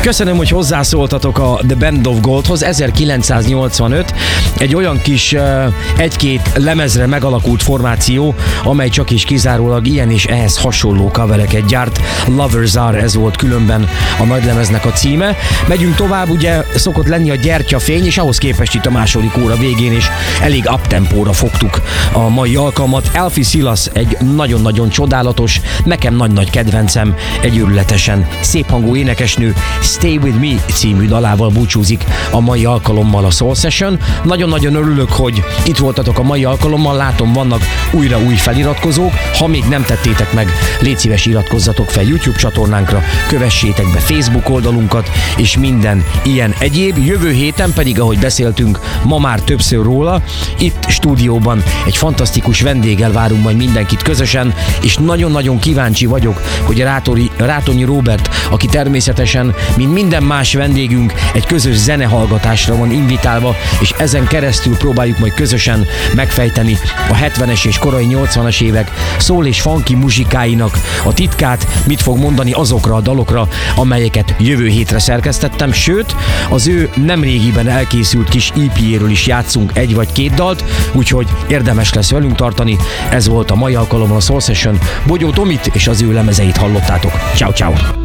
Köszönöm, hogy hozzászóltatok a The Band of Goldhoz. 1985 egy olyan kis egy-két lemezre megalakult formáció, amely csak is kizárólag ilyen és ehhez hasonló covereket gyárt. Lovers Are, ez volt különben a nagylemeznek a címe. Megyünk tovább, ugye szokott lenni a gyertyafény, és ahhoz képest itt a második óra végén is elég uptempóra fogtuk a mai alkalmat. Alfie Silas egy nagyon-nagyon csodálatos, nekem nagy-nagy kedvencem, egy őrületesen szép hangú énekesnő, Stay With Me című dalával búcsúzik a mai alkalommal a Soul Session. Nagyon-nagyon örülök, hogy itt voltatok a mai alkalommal, látom, vannak újra új feliratkozók. Ha még nem tettétek meg, légy szíves, iratkozzatok fel YouTube csatornánkra, kövessétek be Facebook oldalunkat, és minden ilyen egyéb. Jövő héten pedig, ahogy beszéltünk ma már többször róla, itt stúdióban egy fantasztikus vendéggel várunk majd mindenkit közösen, és nagyon-nagyon kíváncsi vagyok, hogy Rátonyi Róbert, aki természetesen, mint minden más vendégünk, egy közös zenehallgatásra van invitálva, és ezen keresztül próbáljuk majd közösen megfejteni a 70-es és korai 80-as évek soul és funky muzsikáinak a titkát, mit fog mondani azokra a dalokra, amelyeket jövő hétre szerkesztettem, sőt, az ő nemrégiben elkészült kis EP-jéről is játszunk egy vagy két dalt, úgyhogy érdemes lesz velünk tartani. Ez volt a mai alkalommal a Soul Session. Bogyó Tomit és az ő lemezeit hallottátok. Ciao, ciao.